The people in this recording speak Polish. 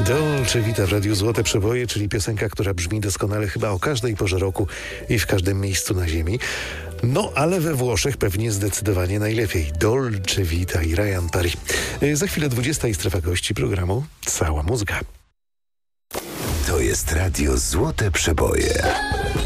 Dolce Vita w Radiu Złote Przeboje, czyli piosenka, która brzmi doskonale chyba o każdej porze roku i w każdym miejscu na ziemi. No, ale we Włoszech pewnie zdecydowanie najlepiej. Dolce Vita i Ryan Paris. Za chwilę 20 i strefa gości programu Cała Muzyka. To jest Radio Złote Przeboje.